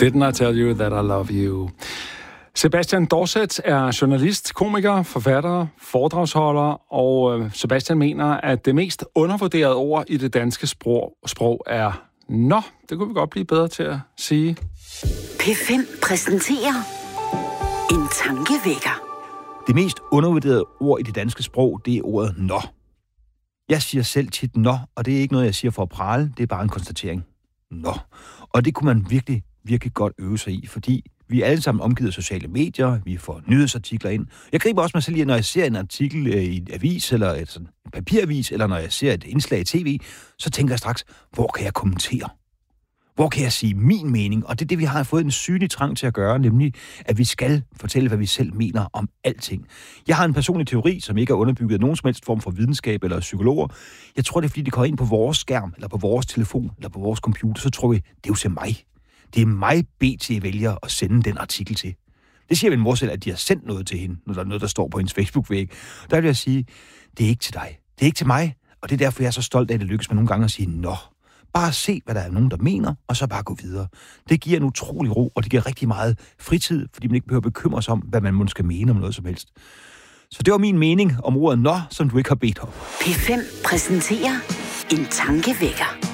Didn't I tell you that I love you? Sebastian Dorset er journalist, komiker, forfatter, foredragsholder, og Sebastian mener, at det mest undervurderede ord i det danske sprog er nå. Det kunne vi godt blive bedre til at sige. P5 præsenterer en tankevækker. Det mest undervurderede ord i det danske sprog, det er ordet nå. Jeg siger selv tit nå, og det er ikke noget, jeg siger for at prale, det er bare en konstatering. Nå. Og det kunne man virkelig, virkelig godt øve sig i, fordi vi er alle sammen omgivet af sociale medier, vi får nyhedsartikler ind. Jeg griber også mig selv i, når jeg ser en artikel i en avis, eller en papiravis, eller når jeg ser et indslag i tv, så tænker jeg straks, hvor kan jeg kommentere? Hvor kan jeg sige min mening? Og det er det, vi har fået en sygelig trang til at gøre, nemlig at vi skal fortælle, hvad vi selv mener om alting. Jeg har en personlig teori, som ikke er underbygget af nogen som helst form for videnskab eller psykologer. Jeg tror, det er, fordi det går ind på vores skærm, eller på vores telefon, eller på vores computer, så tror vi, det er jo til mig. Det er mig, BT vælger at sende den artikel til. Det siger min mor selv, at de har sendt noget til hende, når der er noget, der står på hendes Facebook-væg. Der vil jeg sige, det er ikke til dig. Det er ikke til mig, og det er derfor, jeg er så stolt af, at det lykkes med nogle gange at sige, nå. Bare se, hvad der er nogen, der mener, og så bare gå videre. Det giver en utrolig ro, og det giver rigtig meget fritid, fordi man ikke behøver bekymre sig om, hvad man måske mene om noget som helst. Så det var min mening om ordet nå, som du ikke har bedt om. P5 præsenterer en tankevækker.